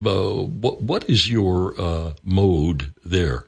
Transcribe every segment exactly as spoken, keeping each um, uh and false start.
uh, what, what is your uh, mode there?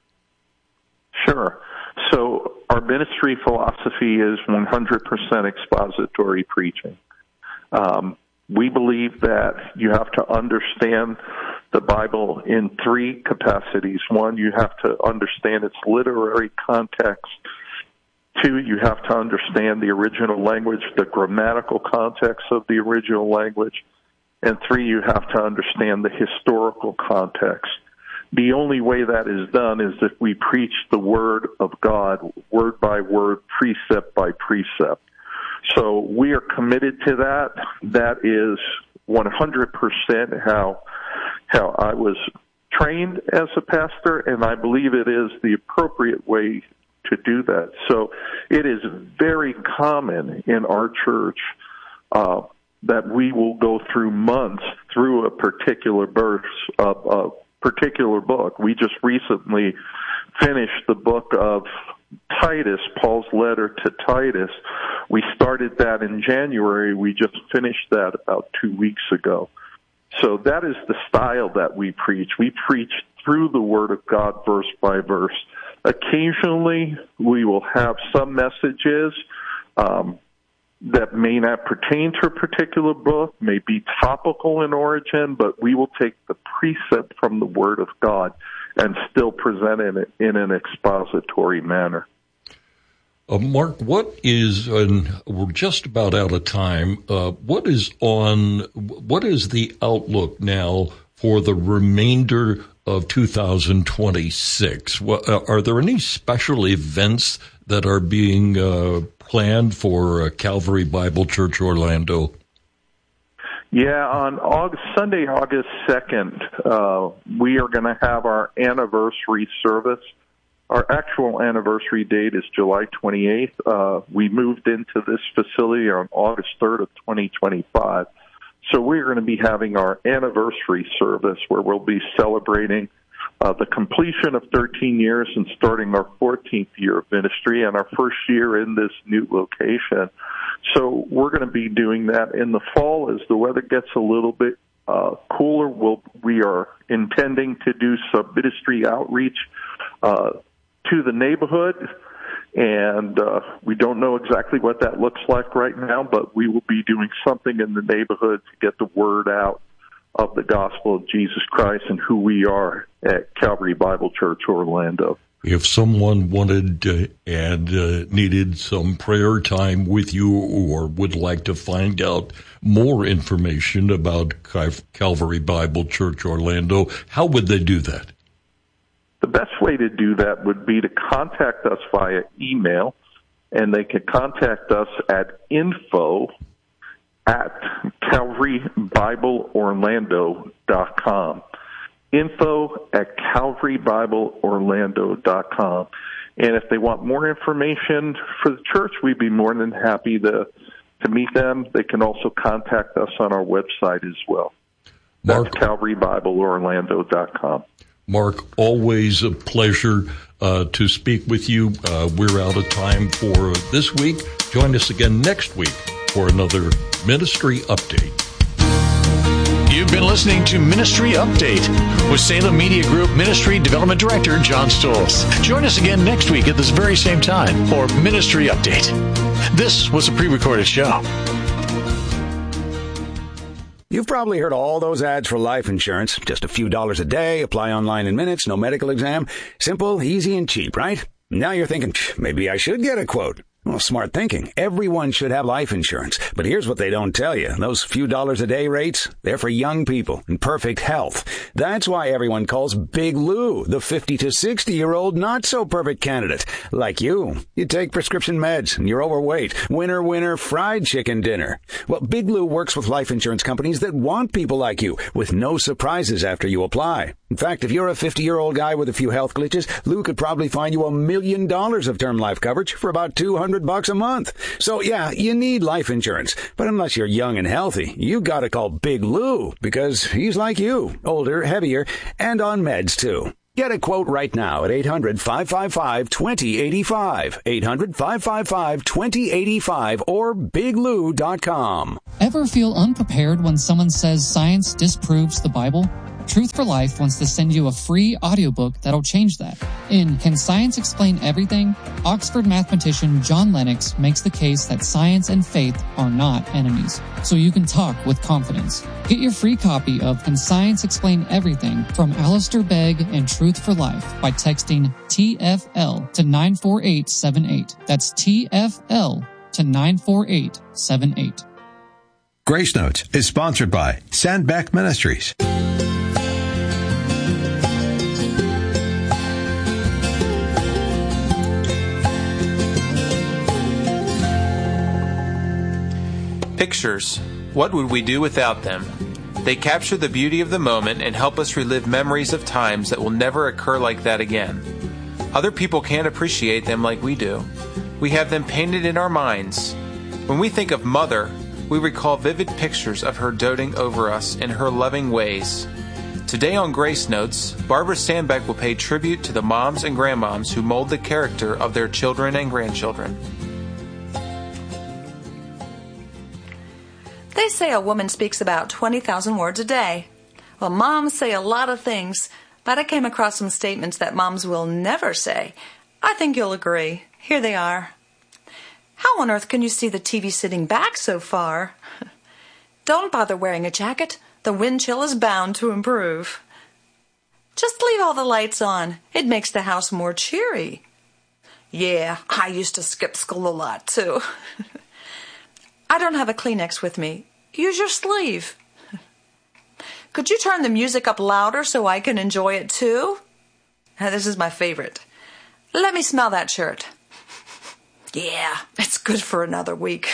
Sure. So our ministry philosophy is one hundred percent expository preaching. Um, we believe that you have to understand the Bible in three capacities. One, you have to understand its literary context. Two, you have to understand the original language, the grammatical context of the original language. And three, you have to understand the historical context. The only way that is done is if we preach the Word of God, word by word, precept by precept. So we are committed to that. That is one hundred percent how how I was trained as a pastor, and I believe it is the appropriate way to do that. So it is very common in our church uh, that we will go through months through a particular verse of a particular book. We just recently finished the book of Titus, Paul's letter to Titus. We started that in January. We just finished that about two weeks ago. So that is the style that we preach. We preach through the Word of God verse by verse. Occasionally, we will have some messages um, that may not pertain to a particular book, may be topical in origin, but we will take the precept from the Word of God and still present it in an expository manner. Uh, Mark, what is, and we're just about out of time, uh, what is on, what is the outlook now for the remainder of two thousand twenty-six? What, uh, are there any special events that are being uh, planned for uh, Calvary Bible Church Orlando? Yeah, on August, Sunday, August second, uh, we are going to have our anniversary service. Our actual anniversary date is July twenty-eighth. Uh, we moved into this facility on August third of twenty twenty-five. So we're going to be having our anniversary service where we'll be celebrating uh, the completion of thirteen years and starting our fourteenth year of ministry and our first year in this new location. So we're going to be doing that in the fall as the weather gets a little bit uh, cooler. We'll, we are intending to do some ministry outreach uh, to the neighborhood, and uh, we don't know exactly what that looks like right now, but we will be doing something in the neighborhood to get the word out of the gospel of Jesus Christ and who we are at Calvary Bible Church Orlando. If someone wanted uh, and uh, needed some prayer time with you or would like to find out more information about Calvary Bible Church Orlando, how would they do that? The best way to do that would be to contact us via email, and they can contact us at info at calvary bible orlando dot com. Info at calvary bible orlando dot com. And if they want more information for the church, we'd be more than happy to to meet them. They can also contact us on our website as well. That's calvary bible orlando dot com. Mark, always a pleasure uh, to speak with you. Uh, we're out of time for this week. Join us again next week for another Ministry Update. You've been listening to Ministry Update with Salem Media Group Ministry Development Director John Stolz. Join us again next week at this very same time for Ministry Update. This was a pre-recorded show. You've probably heard all those ads for life insurance. Just a few dollars a day, apply online in minutes, no medical exam. Simple, easy, and cheap, right? Now you're thinking, maybe I should get a quote. Well, smart thinking. Everyone should have life insurance. But here's what they don't tell you. Those few dollars a day rates, they're for young people in perfect health. That's why everyone calls Big Lou the fifty to sixty-year-old not-so-perfect candidate. Like you. You take prescription meds and you're overweight. Winner, winner, fried chicken dinner. Well, Big Lou works with life insurance companies that want people like you with no surprises after you apply. In fact, if you're a fifty-year-old guy with a few health glitches, Lou could probably find you a million dollars of term life coverage for about two hundred bucks a month. So yeah, you need life insurance. But unless you're young and healthy, you gotta call Big Lou because he's like you, older, heavier, and on meds too. Get a quote right now at eight hundred, five five five, two zero eight five, eight hundred, five five five, two zero eight five, or big lou dot com. Ever feel unprepared when someone says science disproves the Bible? Truth for Life wants to send you a free audiobook that'll change that. In Can Science Explain Everything?, Oxford mathematician John Lennox makes the case that science and faith are not enemies, so you can talk with confidence. Get your free copy of Can Science Explain Everything from Alistair Begg and Truth for Life by texting T F L to nine four eight seven eight. That's T F L to nine four eight seven eight. Grace Notes is sponsored by Sandbeck Ministries. Pictures. What would we do without them? They capture the beauty of the moment and help us relive memories of times that will never occur like that again. Other people can't appreciate them like we do. We have them painted in our minds. When we think of Mother, we recall vivid pictures of her doting over us in her loving ways. Today on Grace Notes, Barbara Sandbeck will pay tribute to the moms and grandmoms who mold the character of their children and grandchildren. They say a woman speaks about twenty thousand words a day. Well, moms say a lot of things, but I came across some statements that moms will never say. I think you'll agree. Here they are. How on earth can you see the T V sitting back so far? Don't bother wearing a jacket. The wind chill is bound to improve. Just leave all the lights on. It makes the house more cheery. Yeah, I used to skip school a lot, too. I don't have a Kleenex with me. Use your sleeve. Could you turn the music up louder so I can enjoy it too? Now, this is my favorite. Let me smell that shirt. Yeah, it's good for another week.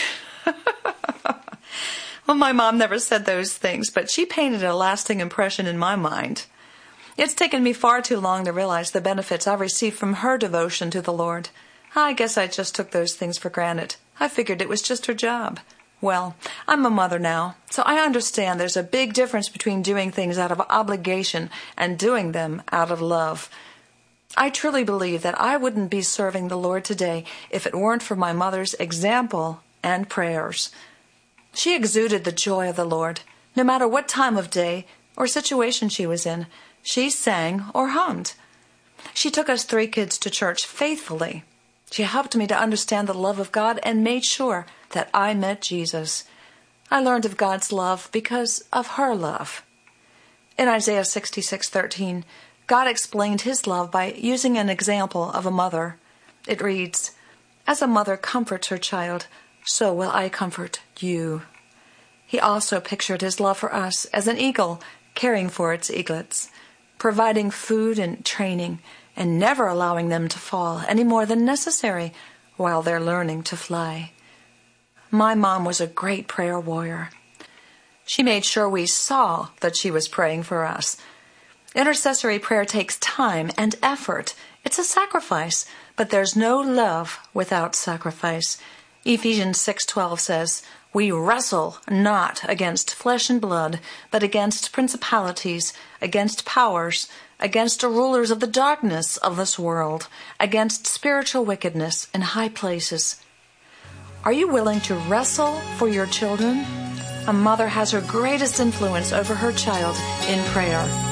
Well, my mom never said those things, but she painted a lasting impression in my mind. It's taken me far too long to realize the benefits I've received from her devotion to the Lord. I guess I just took those things for granted. I figured it was just her job. Well, I'm a mother now, so I understand there's a big difference between doing things out of obligation and doing them out of love. I truly believe that I wouldn't be serving the Lord today if it weren't for my mother's example and prayers. She exuded the joy of the Lord. No matter what time of day or situation she was in, she sang or hummed. She took us three kids to church faithfully. She helped me to understand the love of God and made sure that I met Jesus. I learned of God's love because of her love. In Isaiah sixty-six thirteen, God explained his love by using an example of a mother. It reads, "As a mother comforts her child, so will I comfort you." He also pictured his love for us as an eagle caring for its eaglets, providing food and training, and never allowing them to fall any more than necessary while they're learning to fly. My mom was a great prayer warrior. She made sure we saw that she was praying for us. Intercessory prayer takes time and effort. It's a sacrifice, but there's no love without sacrifice. Ephesians six twelve says, "We wrestle not against flesh and blood, but against principalities, against powers, against the rulers of the darkness of this world, against spiritual wickedness in high places." Are you willing to wrestle for your children? A mother has her greatest influence over her child in prayer.